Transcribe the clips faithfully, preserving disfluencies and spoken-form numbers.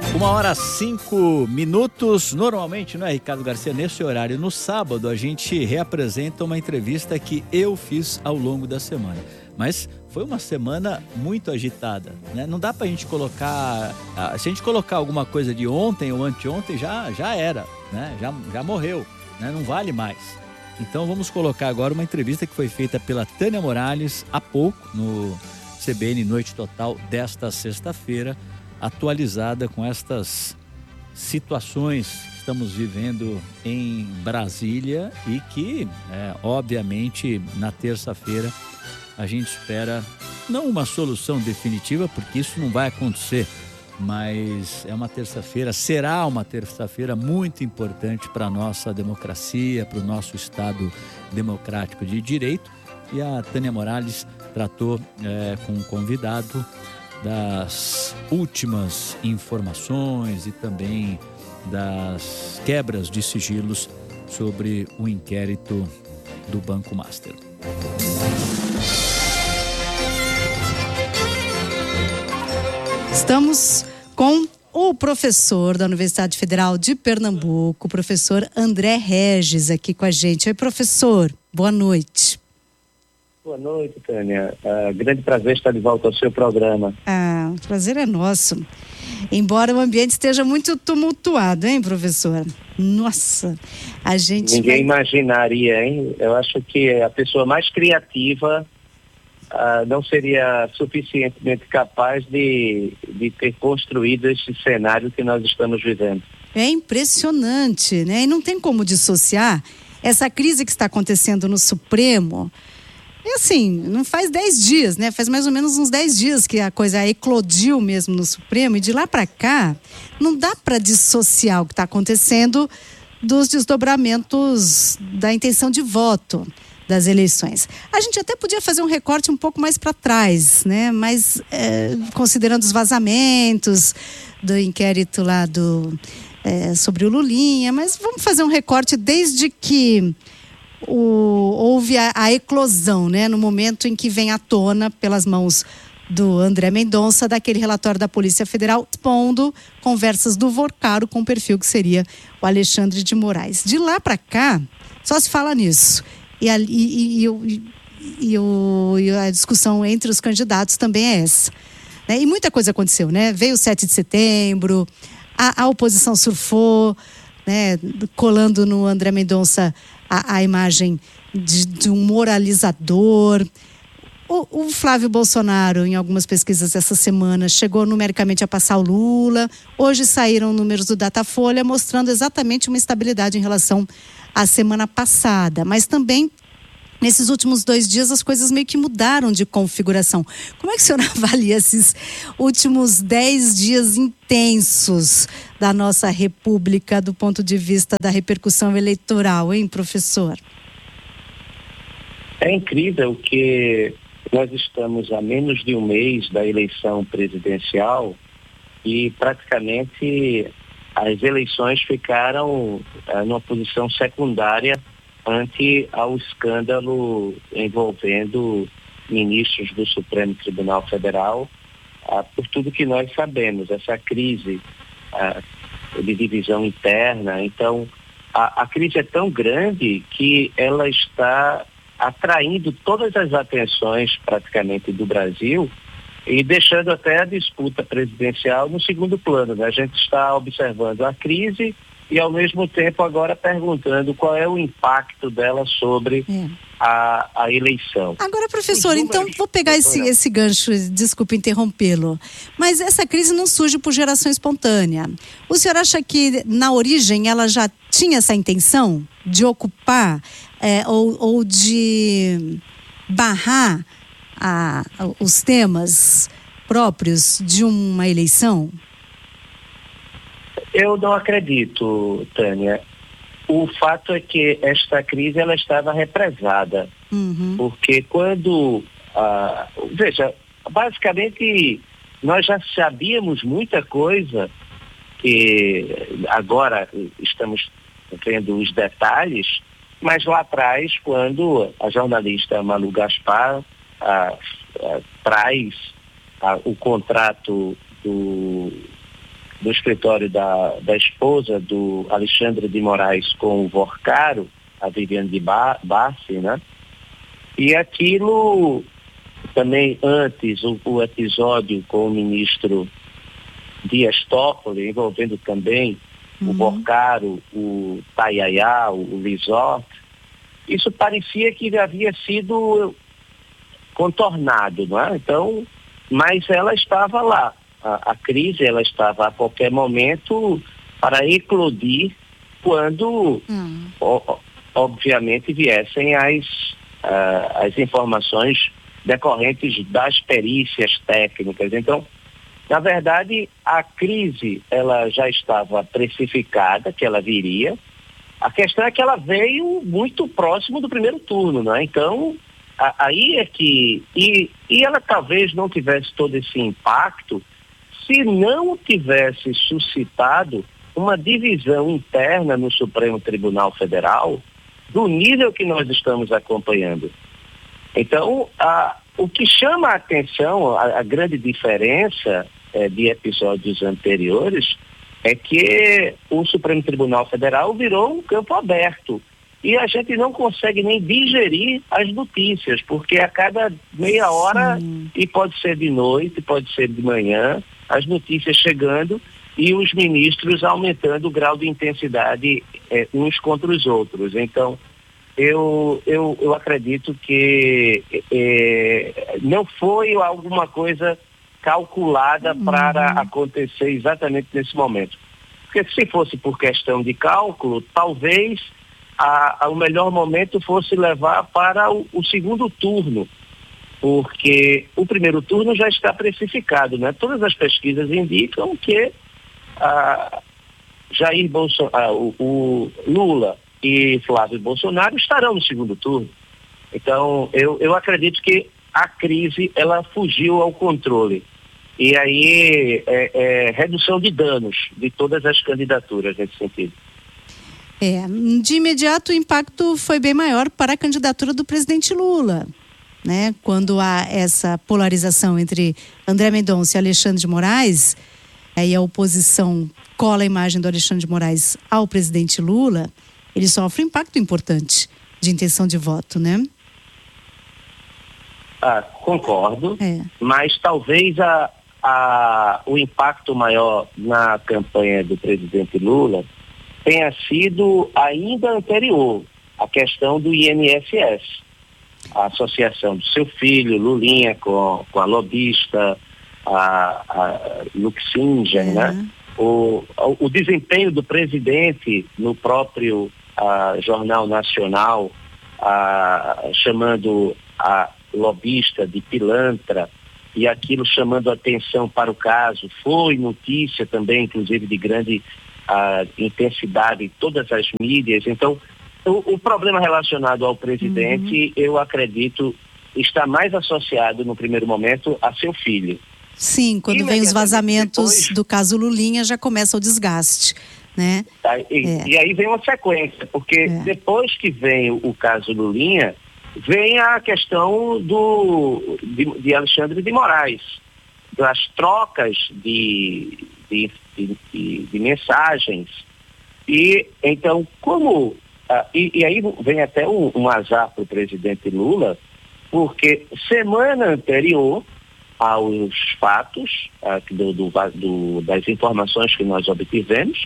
Uma hora cinco minutos, normalmente, não é, Ricardo Garcia? Nesse horário, no sábado, a gente reapresenta uma entrevista que eu fiz ao longo da semana. Mas foi uma semana muito agitada, né? Não dá pra gente colocar... Se a gente colocar alguma coisa de ontem ou anteontem, já, já era, né? Já, já morreu, né? Não vale mais. Então vamos colocar agora uma entrevista que foi feita pela Tânia Morales há pouco, no C B N Noite Total desta sexta-feira, atualizada com estas situações que estamos vivendo em Brasília e que, é, obviamente, na terça-feira a gente espera não uma solução definitiva, porque isso não vai acontecer, mas é uma terça-feira, será uma terça-feira muito importante para a nossa democracia, para o nosso Estado democrático de direito. E a Tânia Morales tratou é, com um convidado das últimas informações e também das quebras de sigilos sobre o inquérito do Banco Master. Estamos com o professor da Universidade Federal de Pernambuco, o professor André Regis, aqui com a gente. Oi, professor, boa noite. Boa noite, Tânia. Uh, grande prazer estar de volta ao seu programa. Ah, o prazer é nosso. Embora o ambiente esteja muito tumultuado, hein, professor? Nossa, a gente... Ninguém vai... imaginaria, hein? Eu acho que a pessoa mais criativa uh, não seria suficientemente capaz de, de ter construído esse cenário que nós estamos vivendo. É impressionante, né? E não tem como dissociar essa crise que está acontecendo no Supremo. E assim, não faz dez dias, né? Faz mais ou menos uns dez dias que a coisa eclodiu mesmo no Supremo, e de lá para cá não dá para dissociar o que está acontecendo dos desdobramentos da intenção de voto das eleições. A gente até podia fazer um recorte um pouco mais para trás, né? Mas é, considerando os vazamentos do inquérito lá do, é, sobre o Lulinha, mas vamos fazer um recorte desde que O, houve a, a eclosão, né, no momento em que vem à tona, pelas mãos do André Mendonça, daquele relatório da Polícia Federal expondo conversas do Vorcaro com o perfil que seria o Alexandre de Moraes. De lá para cá, só se fala nisso. E a, e, e, e, e, o, e a discussão entre os candidatos também é essa. Né? E muita coisa aconteceu, né? Veio o sete de setembro, a, a oposição surfou, né, colando no André Mendonça A, a imagem de, de um moralizador. O, o Flávio Bolsonaro, em algumas pesquisas essa semana, chegou numericamente a passar o Lula. Hoje saíram números do Datafolha mostrando exatamente uma estabilidade em relação à semana passada. Mas também, nesses últimos dois dias, as coisas meio que mudaram de configuração. Como é que o senhor avalia esses últimos dez dias intensos da nossa república do ponto de vista da repercussão eleitoral, hein, professor? É incrível que nós estamos a menos de um mês da eleição presidencial e praticamente as eleições ficaram uh, numa posição secundária ante ao escândalo envolvendo ministros do Supremo Tribunal Federal, uh, por tudo que nós sabemos, essa crise uh, de divisão interna. Então, a, a crise é tão grande que ela está atraindo todas as atenções praticamente do Brasil e deixando até a disputa presidencial no segundo plano, né? A gente está observando a crise e, ao mesmo tempo, agora perguntando qual é o impacto dela sobre é. a, a eleição. Agora, professor, números... então vou pegar esse, esse gancho, desculpe interrompê-lo, mas essa crise não surge por geração espontânea. O senhor acha que, na origem, ela já tinha essa intenção de ocupar é, ou, ou de barrar a, os temas próprios de uma eleição? Eu não acredito, Tânia. O fato é que esta crise ela estava represada. Uhum. Porque quando... Ah, veja, basicamente nós já sabíamos muita coisa, que agora estamos vendo os detalhes, mas lá atrás, quando a jornalista Malu Gaspar ah, ah, traz ah, o contrato do... do escritório da, da esposa do Alexandre de Moraes com o Vorcaro, a Viviane de Bassi, né? E aquilo também antes, o, o episódio com o ministro Dias Toffoli, envolvendo também uhum. o Vorcaro, o Tayayá, o, o Resort, isso parecia que havia sido contornado, não é? Então, mas ela estava lá. A, a crise, ela estava a qualquer momento para eclodir quando, uhum. o, obviamente, viessem as, uh, as informações decorrentes das perícias técnicas. Então, na verdade, a crise, ela já estava precificada, que ela viria. A questão é que ela veio muito próximo do primeiro turno, né? Então, a, aí é que... E, e ela talvez não tivesse todo esse impacto se não tivesse suscitado uma divisão interna no Supremo Tribunal Federal do nível que nós estamos acompanhando. Então, a, o que chama a atenção, a, a grande diferença é, de episódios anteriores, é que o Supremo Tribunal Federal virou um campo aberto e a gente não consegue nem digerir as notícias, porque a cada meia hora, Sim. e pode ser de noite, pode ser de manhã, as notícias chegando e os ministros aumentando o grau de intensidade eh, uns contra os outros. Então, eu, eu, eu acredito que eh, não foi alguma coisa calculada uhum. para acontecer exatamente nesse momento. Porque se fosse por questão de cálculo, talvez a, a, o melhor momento fosse levar para o, o segundo turno, porque o primeiro turno já está precificado, né? Todas as pesquisas indicam que ah, Jair Bolsonaro, ah, o, o Lula e Flávio Bolsonaro estarão no segundo turno. Então, eu, eu acredito que a crise, ela fugiu ao controle. E aí, é, é redução de danos de todas as candidaturas nesse sentido. É, de imediato o impacto foi bem maior para a candidatura do presidente Lula, né? Quando há essa polarização entre André Mendonça e Alexandre de Moraes, aí a oposição cola a imagem do Alexandre de Moraes ao presidente Lula, ele sofre um impacto importante de intenção de voto, né? Ah, concordo, é. mas talvez a, a, o impacto maior na campanha do presidente Lula tenha sido ainda anterior, a questão do I N S S, a associação do seu filho, Lulinha, com, com a lobista, a, a Luxinger, é. né? O, o, o desempenho do presidente no próprio a, Jornal Nacional, a, chamando a lobista de pilantra, e aquilo chamando atenção para o caso, foi notícia também, inclusive, de grande a intensidade em todas as mídias. Então, o, o problema relacionado ao presidente, uhum. eu acredito, está mais associado no primeiro momento a seu filho. Sim, quando vem os vazamentos depois, do caso Lulinha, já começa o desgaste, né? Tá, e, é. e aí vem uma sequência, porque é. depois que vem o, o caso Lulinha, vem a questão do, de, de Alexandre de Moraes, das trocas de, de, de, de, de mensagens. E então, como... Ah, e, e aí vem até um, um azar para o presidente Lula, porque semana anterior aos fatos, ah, do, do, do, das informações que nós obtivemos,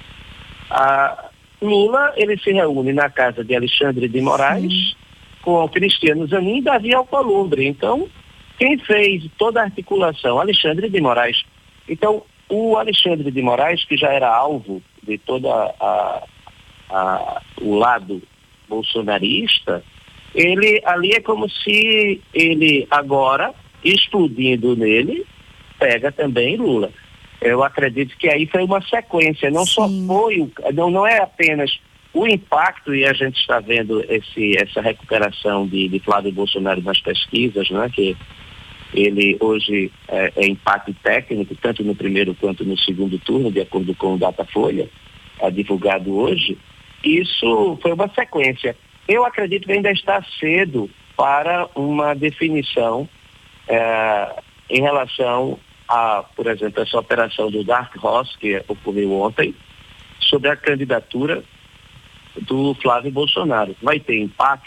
ah, Lula ele se reúne na casa de Alexandre de Moraes, Sim. com Cristiano Zanin e Davi Alcolumbre. Então, quem fez toda a articulação? Alexandre de Moraes. Então, o Alexandre de Moraes, que já era alvo de toda a, a, o lado bolsonarista, ele ali é como se ele agora, explodindo nele, pega também Lula. Eu acredito que aí foi uma sequência, não Sim. só foi, o, não, não é apenas o impacto, e a gente está vendo esse, essa recuperação de, de Flávio Bolsonaro nas pesquisas, né, que ele hoje é, é empate técnico, tanto no primeiro quanto no segundo turno, de acordo com o Datafolha, é divulgado hoje. Isso foi uma sequência. Eu acredito que ainda está cedo para uma definição é, em relação há, por exemplo, essa operação do Dark Horse, que ocorreu ontem, sobre a candidatura do Flávio Bolsonaro. Vai ter impacto?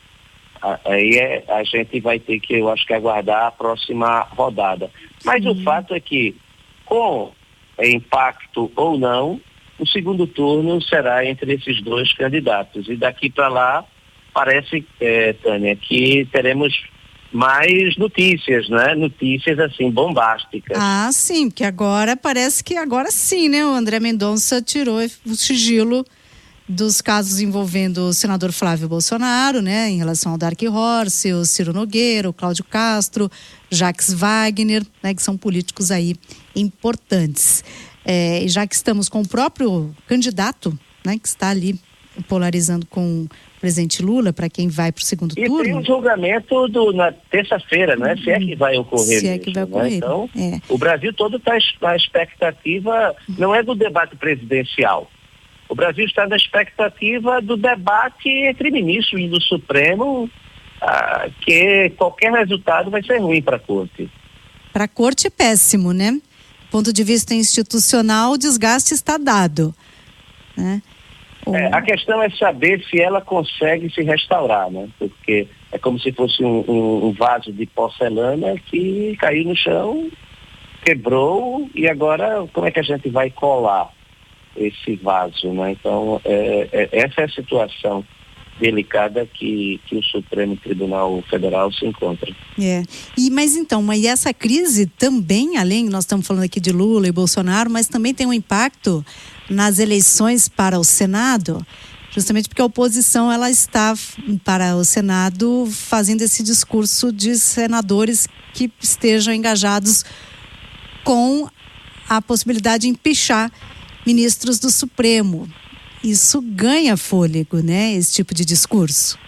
Aí é, a gente vai ter que, eu acho que, aguardar a próxima rodada. Mas Sim. o fato é que, com impacto ou não, o segundo turno será entre esses dois candidatos. E daqui para lá, parece, é, Tânia, que teremos mais notícias, né? Notícias, assim, bombásticas. Ah, sim, porque agora parece que agora sim, né? O André Mendonça tirou o sigilo dos casos envolvendo o senador Flávio Bolsonaro, né? Em relação ao Dark Horse, o Ciro Nogueira, o Cláudio Castro, Jacques Wagner, né? Que são políticos aí importantes. É, e já que estamos com o próprio candidato, né? Que está ali polarizando com o presidente Lula, para quem vai para o segundo e turno. E tem um julgamento do, na terça-feira, né? Se é que vai ocorrer. Se é que vai ocorrer. Né? Então, é. o Brasil todo está na expectativa, não é do debate presidencial. O Brasil está na expectativa do debate entre ministros e do Supremo, ah, que qualquer resultado vai ser ruim para a Corte. Para a Corte é péssimo, né? Do ponto de vista institucional, o desgaste está dado, né? É, a questão é saber se ela consegue se restaurar, né? Porque é como se fosse um, um, um vaso de porcelana que caiu no chão, quebrou, e agora como é que a gente vai colar esse vaso, né? Então, é, é, essa é a situação delicada que, que o Supremo Tribunal Federal se encontra. É. E, mas então, mas essa crise também, além, nós estamos falando aqui de Lula e Bolsonaro, mas também tem um impacto nas eleições para o Senado, justamente porque a oposição ela está para o Senado fazendo esse discurso de senadores que estejam engajados com a possibilidade de empichar ministros do Supremo. Isso ganha fôlego, né? Esse tipo de discurso.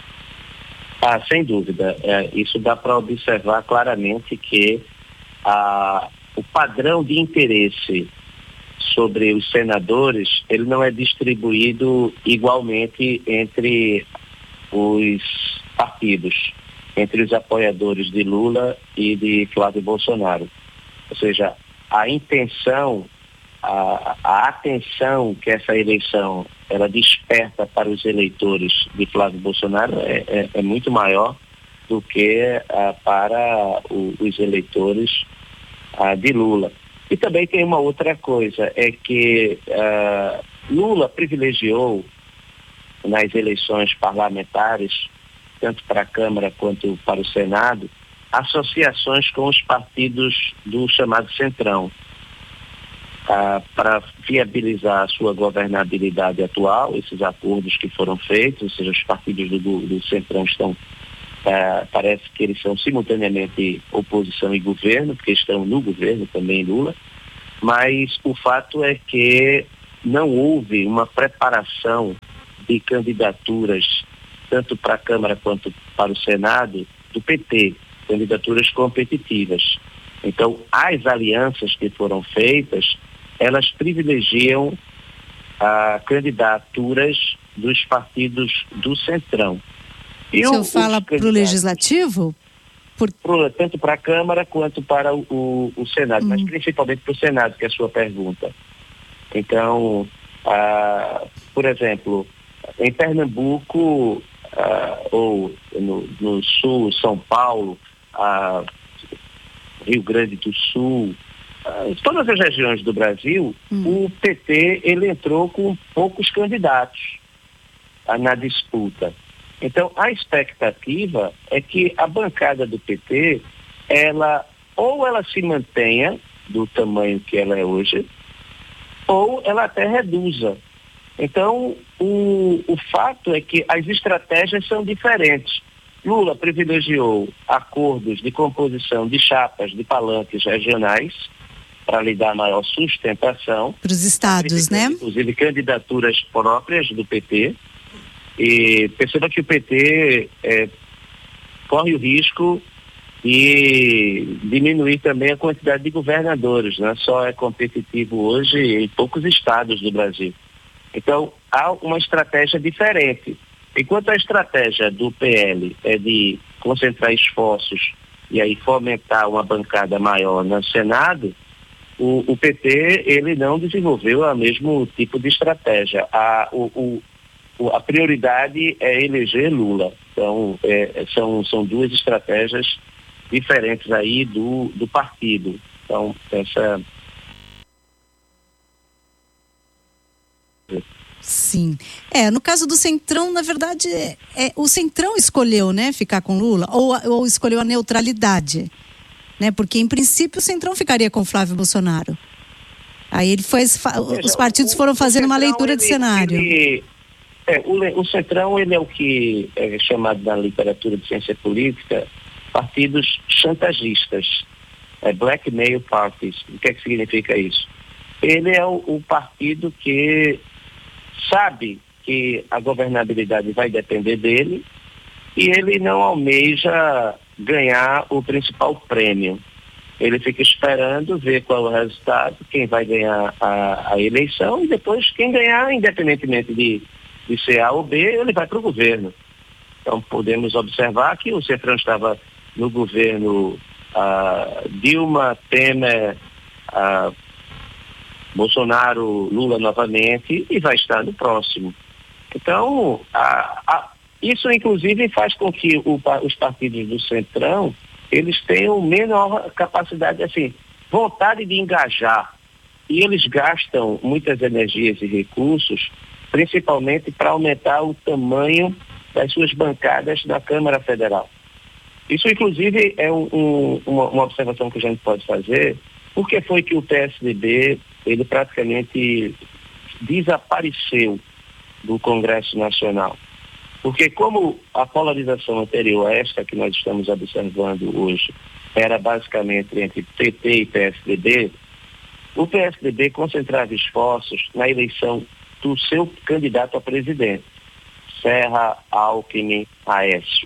Ah, sem dúvida. É, isso dá para observar claramente que a, o padrão de interesse sobre os senadores, ele não é distribuído igualmente entre os partidos, entre os apoiadores de Lula e de Flávio Bolsonaro. Ou seja, a intenção, a, a atenção que essa eleição ela desperta para os eleitores de Flávio Bolsonaro é, é, é muito maior do que ah, para o, os eleitores ah, de Lula. E também tem uma outra coisa, é que uh, Lula privilegiou nas eleições parlamentares, tanto para a Câmara quanto para o Senado, associações com os partidos do chamado Centrão, uh, para viabilizar a sua governabilidade atual, esses acordos que foram feitos, ou seja, os partidos do, do Centrão estão, uh, parece que eles são simultaneamente oposição e governo, porque estão no governo também, Lula, mas o fato é que não houve uma preparação de candidaturas, tanto para a Câmara quanto para o Senado, do P T, candidaturas competitivas. Então, as alianças que foram feitas, elas privilegiam ah, candidaturas dos partidos do Centrão. E o senhor fala para o Legislativo? Por... Pro, tanto para a Câmara quanto para o, o, o Senado, hum. mas principalmente para o Senado, que é a sua pergunta. Então, ah, por exemplo, em Pernambuco, ah, ou no, no Sul, São Paulo, ah, Rio Grande do Sul, ah, todas as regiões do Brasil, hum. o P T ele entrou com poucos candidatos ah, na disputa. Então, a expectativa é que a bancada do P T, ela, ou ela se mantenha do tamanho que ela é hoje, ou ela até reduza. Então, o, o fato é que as estratégias são diferentes. Lula privilegiou acordos de composição de chapas de palanques regionais para lhe dar maior sustentação. Para os estados, né? Inclusive candidaturas próprias do P T. E perceba que o P T é, corre o risco de diminuir também a quantidade de governadores, né? Só é competitivo hoje em poucos estados do Brasil. Então, há uma estratégia diferente. Enquanto a estratégia do P L é de concentrar esforços e aí fomentar uma bancada maior no Senado, o, o P T ele não desenvolveu o mesmo tipo de estratégia. A, o, o, a prioridade é eleger Lula. Então, é, são, são duas estratégias diferentes aí do, do partido. Então, essa... Sim. É, no caso do Centrão, na verdade, é, é, o Centrão escolheu, né, ficar com Lula, ou, ou escolheu a neutralidade, né, porque em princípio o Centrão ficaria com Flávio Bolsonaro. Aí ele foi, os partidos foram fazendo uma leitura de cenário. Ele, é, o, o Centrão, ele é o que é chamado na literatura de ciência política partidos chantagistas, é, blackmail parties. O que é que significa isso? Ele é o, o partido que sabe que a governabilidade vai depender dele e ele não almeja ganhar o principal prêmio. Ele fica esperando ver qual é o resultado, quem vai ganhar a, a eleição e depois quem ganhar, independentemente de, de ser A ou B, ele vai para o governo. Então podemos observar que o Centrão estava no governo uh, Dilma, Temer, uh, Bolsonaro, Lula novamente e vai estar no próximo. Então, a, a, isso inclusive faz com que o, os partidos do Centrão, eles tenham menor capacidade, assim, vontade de engajar. E eles gastam muitas energias e recursos, principalmente para aumentar o tamanho das suas bancadas na Câmara Federal. Isso inclusive é um, um, uma, uma observação que a gente pode fazer. Por que foi que o P S D B ele praticamente desapareceu do Congresso Nacional? Porque como a polarização anterior a esta que nós estamos observando hoje era basicamente entre P T e P S D B, o P S D B concentrava esforços na eleição do seu candidato a presidente, Serra, Alckmin, Aécio.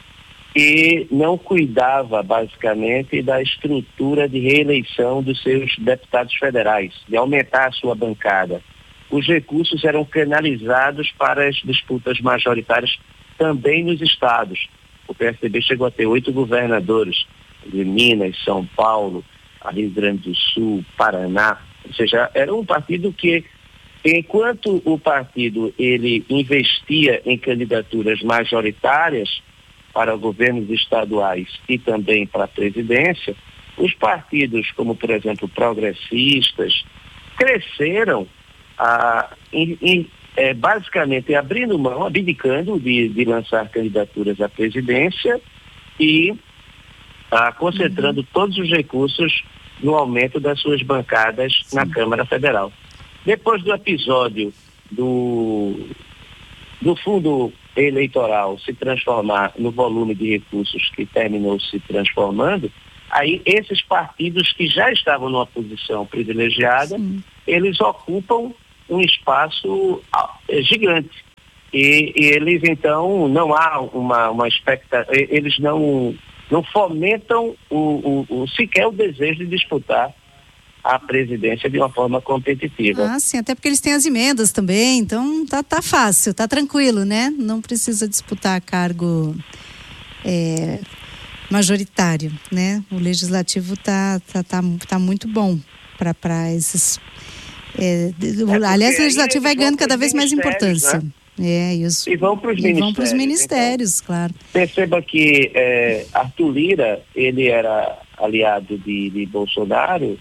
E não cuidava, basicamente, da estrutura de reeleição dos seus deputados federais, de aumentar a sua bancada. Os recursos eram canalizados para as disputas majoritárias também nos estados. O P S D B chegou a ter oito governadores de Minas, São Paulo, Rio Grande do Sul, Paraná. Ou seja, era um partido que, enquanto o partido ele investia em candidaturas majoritárias, para governos estaduais e também para a presidência, os partidos, como por exemplo progressistas, cresceram ah, em, em, é, basicamente abrindo mão, abdicando de, de lançar candidaturas à presidência e ah, concentrando uhum. todos os recursos no aumento das suas bancadas Sim. na Câmara Federal. Depois do episódio do, do fundo eleitoral se transformar no volume de recursos que terminou se transformando, aí esses partidos que já estavam numa posição privilegiada, Sim. eles ocupam um espaço é, gigante. E, e eles, então, não há uma, uma expectativa, eles não, não fomentam o, o, o, sequer o desejo de disputar a presidência de uma forma competitiva. Ah, sim, até porque eles têm as emendas também, então tá, tá fácil, tá tranquilo, né? Não precisa disputar cargo é, majoritário, né? O legislativo tá, tá, tá, tá muito bom para esses... É, é aliás, o legislativo vai ganhando cada vez mais importância. Né? É, isso. E vão para os ministérios. Vão para os ministérios, então, claro. Perceba que é, Arthur Lira, ele era aliado de, de Bolsonaro,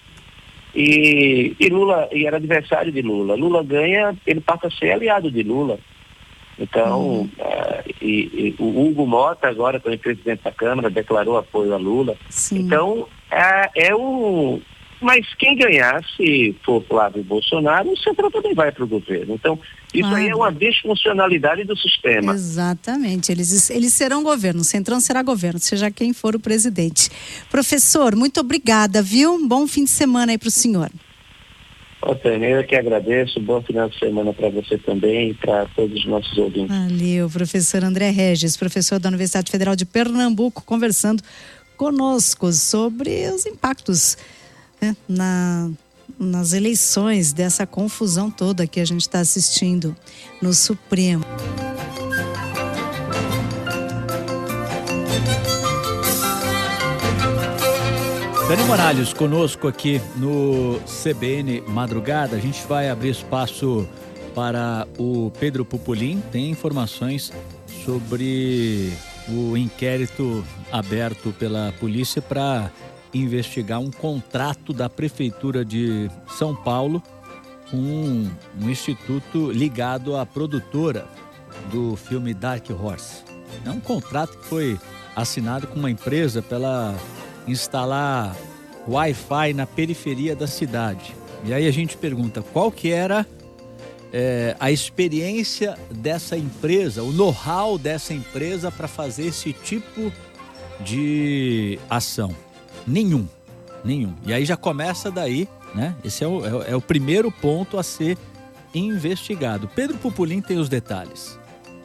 E, e Lula, e era adversário de Lula. Lula ganha, ele passa a ser aliado de Lula. Então, uhum. uh, e, e o Hugo Mota, agora também presidente da Câmara, declarou apoio a Lula. Sim. Então, é, é um... Mas quem ganhar, se for Flávio Bolsonaro, o Centrão também vai para o governo. Então, isso claro. aí é uma disfuncionalidade do sistema. Exatamente. Eles, eles serão governo, o Centrão será governo, seja quem for o presidente. Professor, muito obrigada, viu? Um bom fim de semana aí para o senhor. Otânia, eu que agradeço. Bom final de semana para você também e para todos os nossos ouvintes. Valeu, professor André Regis, professor da Universidade Federal de Pernambuco, conversando conosco sobre os impactos né, na, nas eleições, dessa confusão toda que a gente está assistindo no Supremo. Dani Morales conosco aqui no C B N Madrugada. A gente vai abrir espaço para o Pedro Pupolin. Tem informações sobre o inquérito aberto pela polícia para investigar um contrato da Prefeitura de São Paulo com um, um instituto ligado à produtora do filme Dark Horse. É um contrato que foi assinado com uma empresa para ela instalar Wi-Fi na periferia da cidade. E aí a gente pergunta qual que era é, a experiência dessa empresa, o know-how dessa empresa para fazer esse tipo de ação. Nenhum, nenhum. E aí já começa daí, né? Esse é o, é, é o primeiro ponto a ser investigado. Pedro Pupolin tem os detalhes.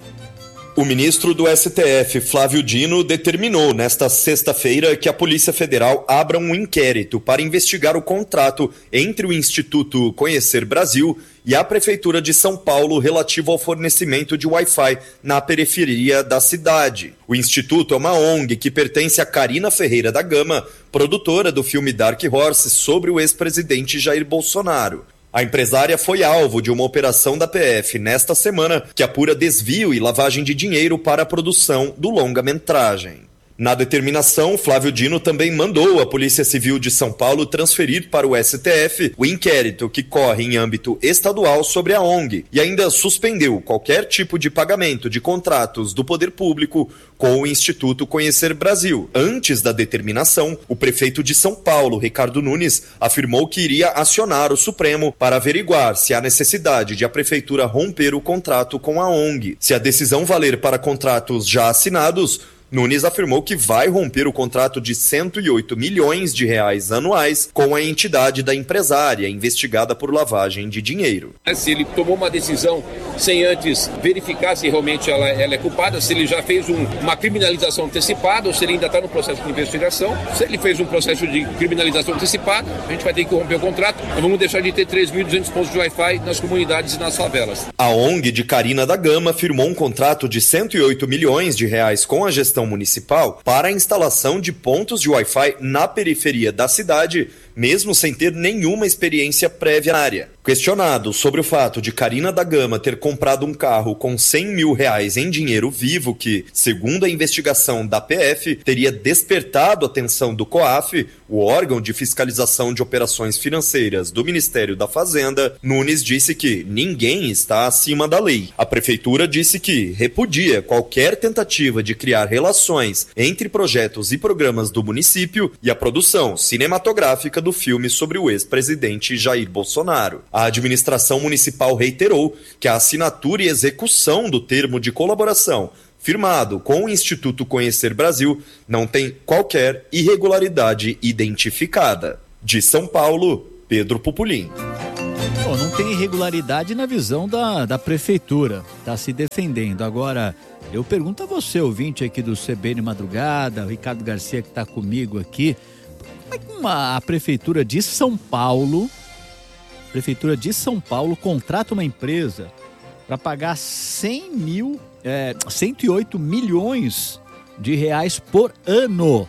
O ministro do S T F, Flávio Dino, determinou nesta sexta-feira que a Polícia Federal abra um inquérito para investigar o contrato entre o Instituto Conhecer Brasil e a Prefeitura de São Paulo relativo ao fornecimento de Wi-Fi na periferia da cidade. O Instituto é uma O N G que pertence a Carina Ferreira da Gama, produtora do filme Dark Horse sobre o ex-presidente Jair Bolsonaro. A empresária foi alvo de uma operação da P F nesta semana que apura desvio e lavagem de dinheiro para a produção do longa-metragem. Na determinação, Flávio Dino também mandou a Polícia Civil de São Paulo transferir para o S T F o inquérito que corre em âmbito estadual sobre a O N G e ainda suspendeu qualquer tipo de pagamento de contratos do poder público com o Instituto Conhecer Brasil. Antes da determinação, o prefeito de São Paulo, Ricardo Nunes, afirmou que iria acionar o Supremo para averiguar se há necessidade de a prefeitura romper o contrato com a O N G. Se a decisão valer para contratos já assinados, Nunes afirmou que vai romper o contrato de cento e oito milhões de reais anuais com a entidade da empresária investigada por lavagem de dinheiro. Se ele tomou uma decisão sem antes verificar se realmente ela, ela é culpada, se ele já fez um, uma criminalização antecipada ou se ele ainda está no processo de investigação. Se ele fez um processo de criminalização antecipada, a gente vai ter que romper o contrato. Nós vamos deixar de ter três mil e duzentos pontos de Wi-Fi nas comunidades e nas favelas. A O N G de Carina da Gama firmou um contrato de cento e oito milhões de reais com a gestão municipal para a instalação de pontos de Wi-Fi na periferia da cidade, mesmo sem ter nenhuma experiência prévia na área. Questionado sobre o fato de Carina da Gama ter comprado um carro com cem mil reais em dinheiro vivo que, segundo a investigação da P F, teria despertado a atenção do COAF, o órgão de fiscalização de operações financeiras do Ministério da Fazenda, Nunes disse que ninguém está acima da lei. A prefeitura disse que repudia qualquer tentativa de criar relações entre projetos e programas do município e a produção cinematográfica do filme sobre o ex-presidente Jair Bolsonaro. A administração municipal reiterou que a assinatura e execução do termo de colaboração firmado com o Instituto Conhecer Brasil não tem qualquer irregularidade identificada. De São Paulo, Pedro Pupolin. Bom, não tem irregularidade na visão da, da prefeitura, está se defendendo. Agora, eu pergunto a você, ouvinte aqui do C B N Madrugada, o Ricardo Garcia que está comigo aqui, como é que uma, a prefeitura de São Paulo, prefeitura de São Paulo contrata uma empresa para pagar cem mil, é, cento e oito milhões de reais por ano.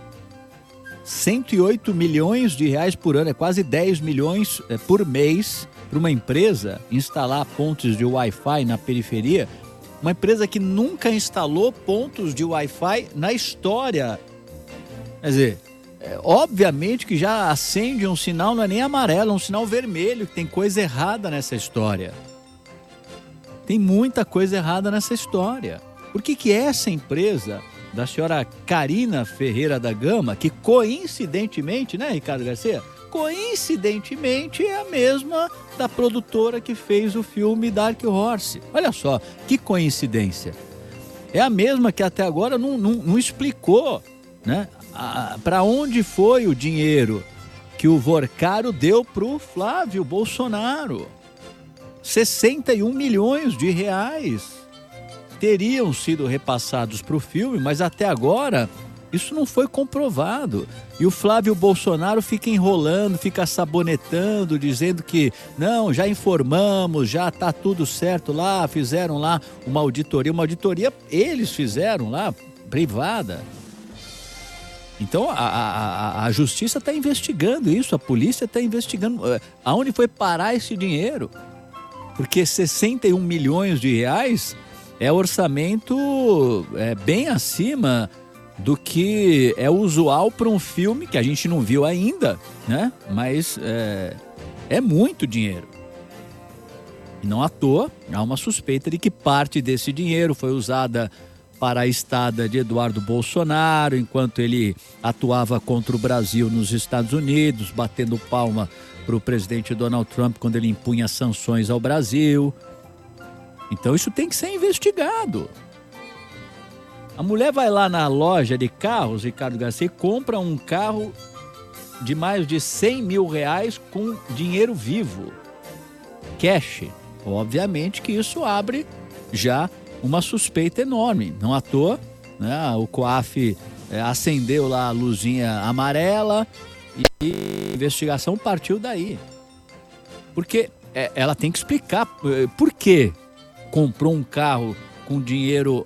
cento e oito milhões de reais por ano, é quase dez milhões é, por mês para uma empresa instalar pontos de Wi-Fi na periferia. Uma empresa que nunca instalou pontos de Wi-Fi na história. Quer dizer, é, obviamente que já acende um sinal, não é nem amarelo, é um sinal vermelho, que tem coisa errada nessa história. Tem muita coisa errada nessa história. Por que que essa empresa da senhora Carina Ferreira da Gama, que coincidentemente, né, Ricardo Garcia? Coincidentemente é a mesma da produtora que fez o filme Dark Horse. Olha só, que coincidência. É a mesma que até agora não, não, não explicou, né, para onde foi o dinheiro que o Vorcaro deu para o Flávio Bolsonaro. sessenta e um milhões de reais teriam sido repassados para o filme, mas até agora isso não foi comprovado. E o Flávio Bolsonaro fica enrolando, fica sabonetando, dizendo que não, já informamos, já está tudo certo lá, fizeram lá uma auditoria, uma auditoria eles fizeram lá, privada. Então a, a, a justiça está investigando isso, a polícia está investigando aonde foi parar esse dinheiro. Porque sessenta e um milhões de reais é orçamento é, bem acima do que é usual para um filme que a gente não viu ainda, né? Mas é, é muito dinheiro. E não à toa, há uma suspeita de que parte desse dinheiro foi usada para a estada de Eduardo Bolsonaro, enquanto ele atuava contra o Brasil nos Estados Unidos, batendo palma para o presidente Donald Trump quando ele impunha sanções ao Brasil. Então isso tem que ser investigado. A mulher vai lá na loja de carros, Ricardo Garcia, e compra um carro de mais de cem mil reais com dinheiro vivo, cash. Obviamente que isso abre já uma suspeita enorme. Não à toa, né? O COAF é, acendeu lá a luzinha amarela e a investigação partiu daí. Porque é, ela tem que explicar é, por que comprou um carro com dinheiro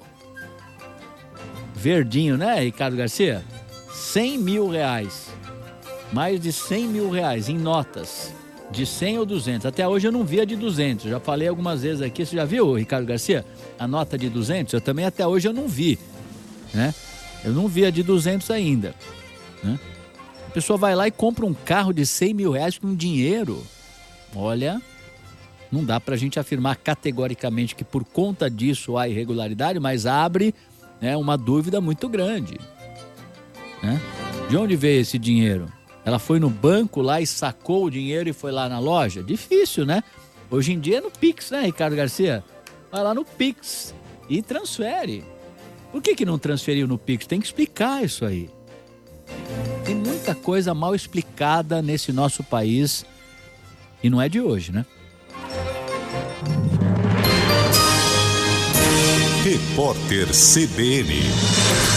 verdinho, né, Ricardo Garcia? cem mil reais. Mais de cem mil reais em notas. De cem ou duzentos. Até hoje eu não vi a de duzentos. Já falei algumas vezes aqui. Você já viu, Ricardo Garcia? A nota de duzentos? Eu também até hoje eu não vi. Né? Eu não vi a de duzentos ainda. Né? A pessoa vai lá e compra um carro de cem mil reais com dinheiro. Olha, não dá pra gente afirmar categoricamente que por conta disso há irregularidade, mas abre, né, uma dúvida muito grande. Né? De onde veio esse dinheiro? Ela foi no banco lá e sacou o dinheiro e foi lá na loja? Difícil, né? Hoje em dia é no Pix, né, Ricardo Garcia? Vai lá no Pix e transfere. Por que que não transferiu no Pix? Tem que explicar isso aí. Tem muita coisa mal explicada nesse nosso país e não é de hoje, né? Repórter C B N.